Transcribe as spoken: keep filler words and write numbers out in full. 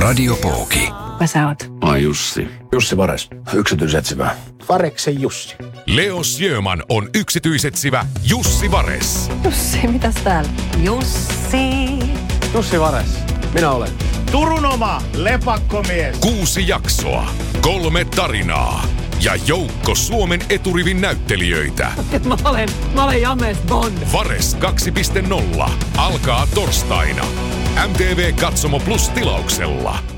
Radiopooki. Kuka sä oot? Ai Jussi. Jussi Vares, yksityisetsivä. Vareksen Jussi. Leo Sjöman on yksityisetsivä Jussi Vares. Jussi, mitäs täällä? Jussi. Jussi Vares, minä olen. Turun oma lepakkomies. Kuusi jaksoa, kolme tarinaa ja joukko Suomen eturivin näyttelijöitä. Mä olen, mä olen James Bond. Vares kaksi piste nolla alkaa torstaina. M T V Katsomo Plus -tilauksella.